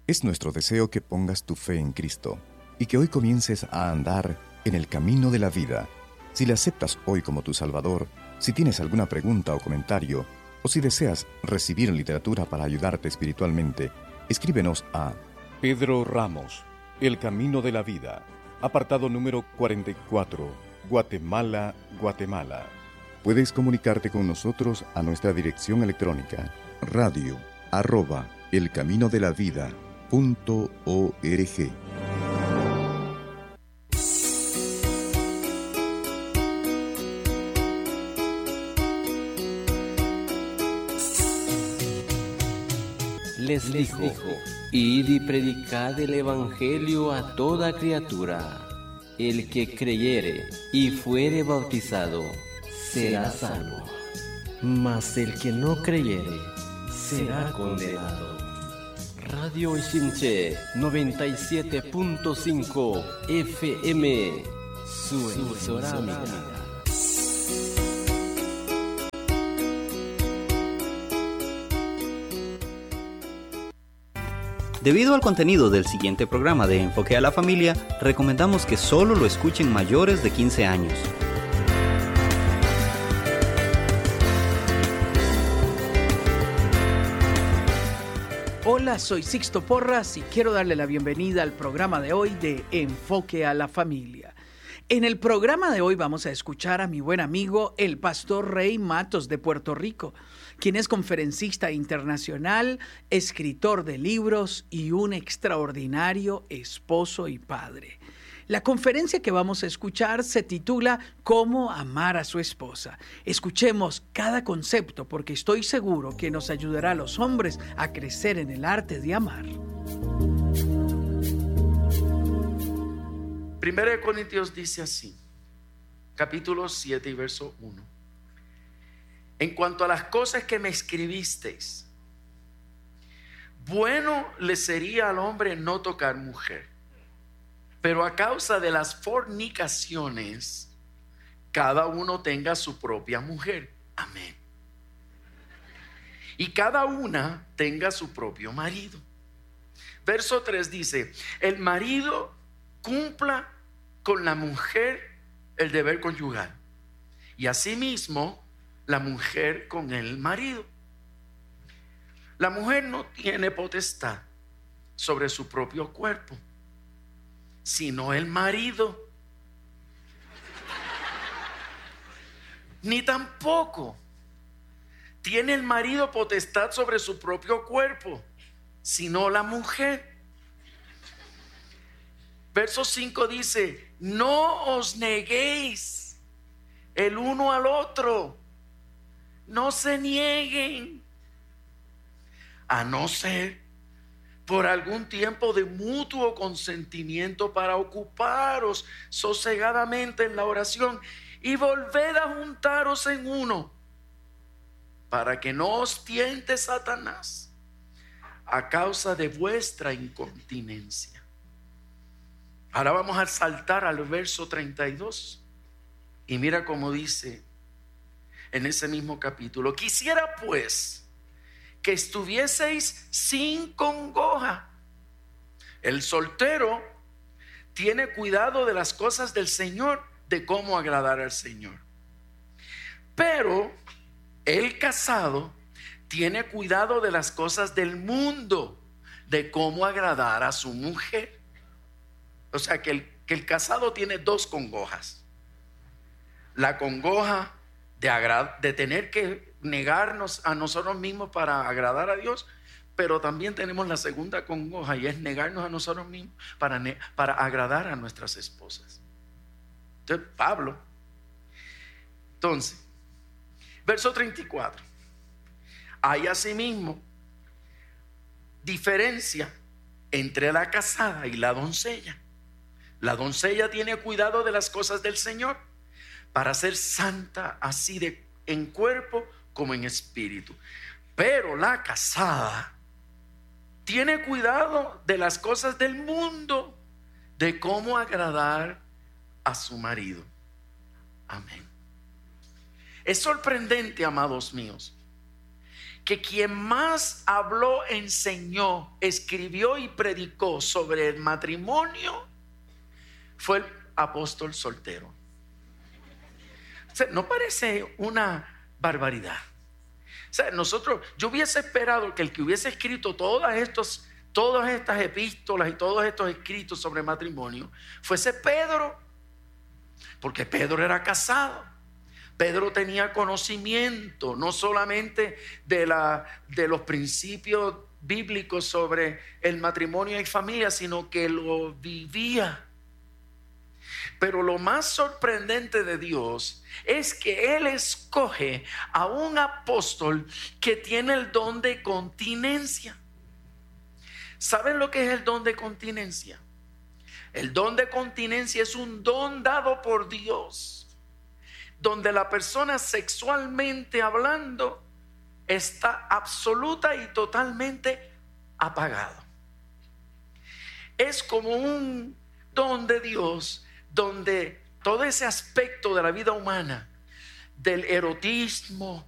Es nuestro deseo que pongas tu fe en Cristo y que hoy comiences a andar en el camino de la vida. Si le aceptas hoy como tu Salvador, si tienes alguna pregunta o comentario, o si deseas recibir literatura para ayudarte espiritualmente, escríbenos a Pedro Ramos, El Camino de la Vida, apartado número 44, Guatemala, Guatemala. Puedes comunicarte con nosotros a nuestra dirección electrónica radio@elcaminodelavida.org. Les dijo: id y predicad el evangelio a toda criatura. El que creyere y fuere bautizado será salvo, mas el que no creyere será condenado. Radio Shinche 97.5 FM, su emisora amiga. Debido al contenido del siguiente programa de Enfoque a la Familia, recomendamos que solo lo escuchen mayores de 15 años. Hola, soy Sixto Porras y quiero darle la bienvenida al programa de hoy de Enfoque a la Familia. En el programa de hoy vamos a escuchar a mi buen amigo, el pastor Rey Matos de Puerto Rico, quien es conferencista internacional, escritor de libros y un extraordinario esposo y padre. La conferencia que vamos a escuchar se titula Cómo amar a su esposa. Escuchemos cada concepto porque estoy seguro que nos ayudará a los hombres a crecer en el arte de amar. 1 Corintios dice así, capítulo 7 y verso 1. En cuanto a las cosas que me escribisteis, bueno le sería al hombre no tocar mujer, pero a causa de las fornicaciones, cada uno tenga su propia mujer. Amén. Y cada una tenga su propio marido. Verso 3 dice, el marido cumpla con la mujer el deber conyugal, y asimismo la mujer con el marido. La mujer no tiene potestad sobre su propio cuerpo, sino el marido. Ni tampoco tiene el marido potestad sobre su propio cuerpo, sino la mujer. Verso 5 dice, no os neguéis el uno al otro. No se nieguen, a no ser por algún tiempo de mutuo consentimiento para ocuparos sosegadamente en la oración y volved a juntaros en uno, para que no os tiente Satanás a causa de vuestra incontinencia. Ahora vamos a saltar al verso 32 y mira cómo dice en ese mismo capítulo: quisiera pues que estuvieseis sin congoja. El soltero tiene cuidado de las cosas del Señor, de cómo agradar al Señor. Pero el casado tiene cuidado de las cosas del mundo, de cómo agradar a su mujer. O sea que el casado tiene dos congojas. La congoja de tener que negarnos a nosotros mismos para agradar a Dios, pero también tenemos la segunda congoja, y es negarnos a nosotros mismos para agradar a nuestras esposas. Entonces, Pablo, verso 34, hay asimismo diferencia entre la casada y la doncella. La doncella tiene cuidado de las cosas del Señor para ser santa así en cuerpo como en espíritu. Pero la casada tiene cuidado de las cosas del mundo, de cómo agradar a su marido. Amén. Es sorprendente, amados míos, que quien más habló, enseñó, escribió y predicó sobre el matrimonio fue el apóstol soltero. O sea, ¿no parece una barbaridad? O sea, yo hubiese esperado que el que hubiese escrito todas estas epístolas y todos estos escritos sobre matrimonio fuese Pedro, porque Pedro era casado. Pedro tenía conocimiento no solamente de los principios bíblicos sobre el matrimonio y familia, sino que lo vivía. Pero lo más sorprendente de Dios es que Él escoge a un apóstol que tiene el don de continencia. ¿Saben lo que es el don de continencia? El don de continencia es un don dado por Dios, donde la persona, sexualmente hablando, está absoluta y totalmente apagado. Es como un don de Dios donde todo ese aspecto de la vida humana, del erotismo,